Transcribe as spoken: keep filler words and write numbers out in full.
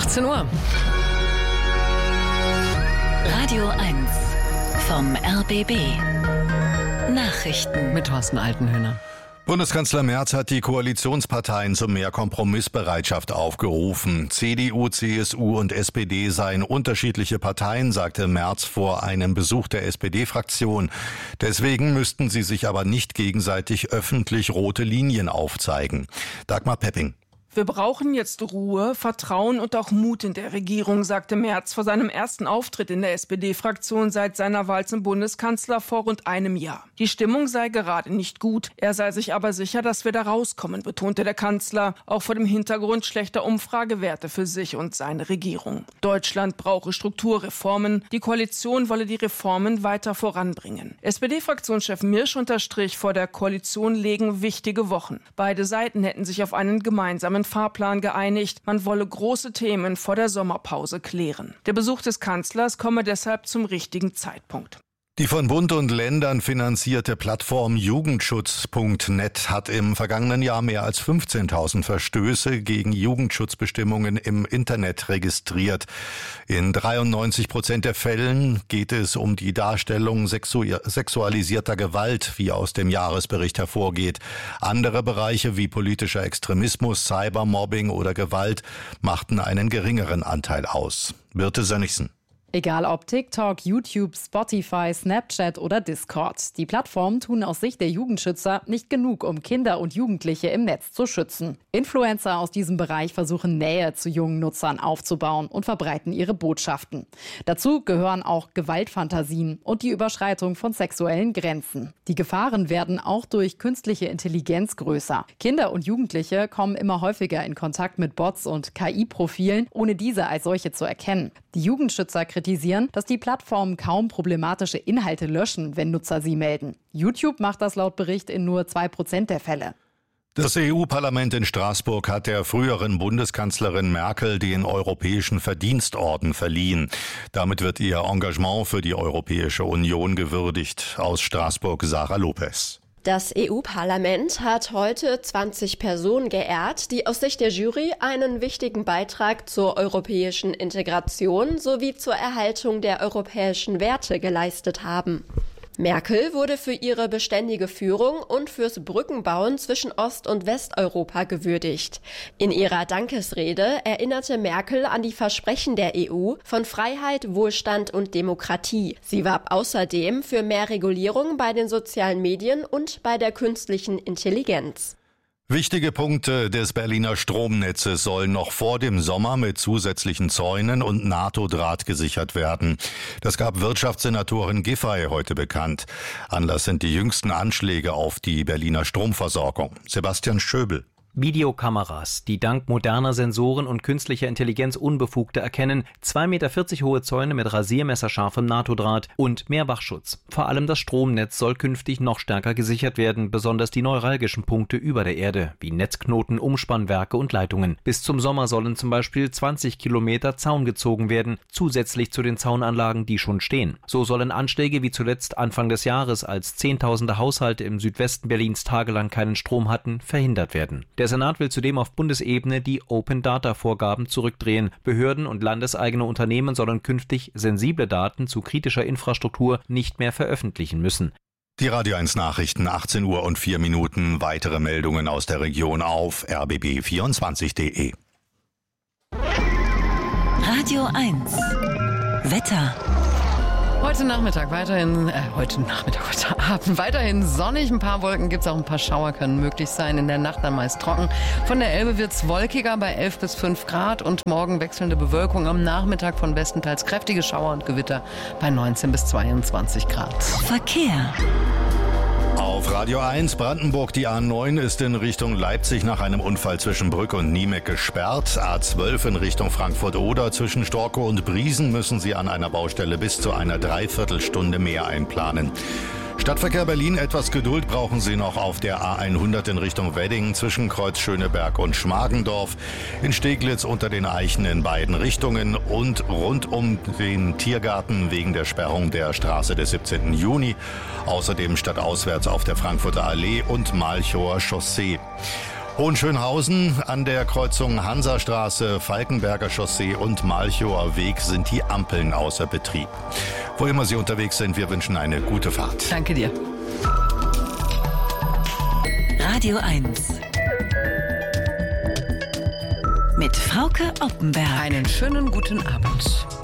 achtzehn Uhr. Radio eins vom R B B. Nachrichten mit Thorsten Altenhöhner. Bundeskanzler Merz hat die Koalitionsparteien zu mehr Kompromissbereitschaft aufgerufen. C D U, C S U und S P D seien unterschiedliche Parteien, sagte Merz vor einem Besuch der S P D-Fraktion. Deswegen müssten sie sich aber nicht gegenseitig öffentlich rote Linien aufzeigen. Dagmar Pepping. Wir brauchen jetzt Ruhe, Vertrauen und auch Mut in der Regierung, sagte Merz vor seinem ersten Auftritt in der S P D-Fraktion seit seiner Wahl zum Bundeskanzler vor rund einem Jahr. Die Stimmung sei gerade nicht gut. Er sei sich aber sicher, dass wir da rauskommen, betonte der Kanzler, auch vor dem Hintergrund schlechter Umfragewerte für sich und seine Regierung. Deutschland brauche Strukturreformen. Die Koalition wolle die Reformen weiter voranbringen. S P D-Fraktionschef Mirsch unterstrich, vor der Koalition legen wichtige Wochen. Beide Seiten hätten sich auf einen gemeinsamen Fahrplan geeinigt. Man wolle große Themen vor der Sommerpause klären. Der Besuch des Kanzlers komme deshalb zum richtigen Zeitpunkt. Die von Bund und Ländern finanzierte Plattform Jugendschutz Punkt net hat im vergangenen Jahr mehr als fünfzehntausend Verstöße gegen Jugendschutzbestimmungen im Internet registriert. In dreiundneunzig Prozent der Fällen geht es um die Darstellung sexu- sexualisierter Gewalt, wie aus dem Jahresbericht hervorgeht. Andere Bereiche wie politischer Extremismus, Cybermobbing oder Gewalt machten einen geringeren Anteil aus. Birte Sönnigsen. Egal ob TikTok, YouTube, Spotify, Snapchat oder Discord. Die Plattformen tun aus Sicht der Jugendschützer nicht genug, um Kinder und Jugendliche im Netz zu schützen. Influencer aus diesem Bereich versuchen Nähe zu jungen Nutzern aufzubauen und verbreiten ihre Botschaften. Dazu gehören auch Gewaltfantasien und die Überschreitung von sexuellen Grenzen. Die Gefahren werden auch durch künstliche Intelligenz größer. Kinder und Jugendliche kommen immer häufiger in Kontakt mit Bots und K I-Profilen, ohne diese als solche zu erkennen. Die Jugendschützer kritisieren, dass die Plattformen kaum problematische Inhalte löschen, wenn Nutzer sie melden. YouTube macht das laut Bericht in nur zwei Prozent der Fälle. Das E U-Parlament in Straßburg hat der früheren Bundeskanzlerin Merkel den Europäischen Verdienstorden verliehen. Damit wird ihr Engagement für die Europäische Union gewürdigt. Aus Straßburg Sarah Lopez. Das E U-Parlament hat heute zwanzig Personen geehrt, die aus Sicht der Jury einen wichtigen Beitrag zur europäischen Integration sowie zur Erhaltung der europäischen Werte geleistet haben. Merkel wurde für ihre beständige Führung und fürs Brückenbauen zwischen Ost- und Westeuropa gewürdigt. In ihrer Dankesrede erinnerte Merkel an die Versprechen der E U von Freiheit, Wohlstand und Demokratie. Sie warb außerdem für mehr Regulierung bei den sozialen Medien und bei der künstlichen Intelligenz. Wichtige Punkte des Berliner Stromnetzes sollen noch vor dem Sommer mit zusätzlichen Zäunen und NATO-Draht gesichert werden. Das gab Wirtschaftssenatorin Giffey heute bekannt. Anlass sind die jüngsten Anschläge auf die Berliner Stromversorgung. Sebastian Schöbel. Videokameras, die dank moderner Sensoren und künstlicher Intelligenz Unbefugte erkennen, zwei Meter vierzig hohe Zäune mit rasiermesserscharfem NATO-Draht und mehr Wachschutz. Vor allem das Stromnetz soll künftig noch stärker gesichert werden, besonders die neuralgischen Punkte über der Erde, wie Netzknoten, Umspannwerke und Leitungen. Bis zum Sommer sollen zum Beispiel zwanzig Kilometer Zaun gezogen werden, zusätzlich zu den Zaunanlagen, die schon stehen. So sollen Anschläge wie zuletzt Anfang des Jahres, als Zehntausende Haushalte im Südwesten Berlins tagelang keinen Strom hatten, verhindert werden. Der Senat will zudem auf Bundesebene die Open-Data-Vorgaben zurückdrehen. Behörden und landeseigene Unternehmen sollen künftig sensible Daten zu kritischer Infrastruktur nicht mehr veröffentlichen müssen. Die Radio eins Nachrichten, achtzehn Uhr und vier Minuten. Weitere Meldungen aus der Region auf r b b vierundzwanzig punkt d e. Radio eins Wetter. Heute Nachmittag weiterhin, äh, heute Nachmittag, heute Abend weiterhin sonnig. Ein paar Wolken gibt es, auch ein paar Schauer können möglich sein. In der Nacht dann meist trocken. Von der Elbe wird es wolkiger bei elf bis fünf Grad und morgen wechselnde Bewölkung. Am Nachmittag von bestenteils kräftige Schauer und Gewitter bei neunzehn bis zweiundzwanzig Grad. Verkehr. Auf Radio eins Brandenburg, die A neun ist in Richtung Leipzig nach einem Unfall zwischen Brück und Niemek gesperrt. A zwölf in Richtung Frankfurt-Oder zwischen Storkow und Briesen müssen Sie an einer Baustelle bis zu einer Dreiviertelstunde mehr einplanen. Stadtverkehr Berlin, etwas Geduld brauchen Sie noch auf der A hundert in Richtung Wedding zwischen Kreuz Schöneberg und Schmargendorf, in Steglitz unter den Eichen in beiden Richtungen und rund um den Tiergarten wegen der Sperrung der Straße des siebzehnten Juni. Außerdem stadtauswärts auf der Frankfurter Allee und Malchower Chaussee. Hohenschönhausen an der Kreuzung Hansastraße, Falkenberger Chaussee und Malchower Weg sind die Ampeln außer Betrieb. Wo immer Sie unterwegs sind, wir wünschen eine gute Fahrt. Danke dir. Radio eins. Mit Frauke Oppenberg. Einen schönen guten Abend.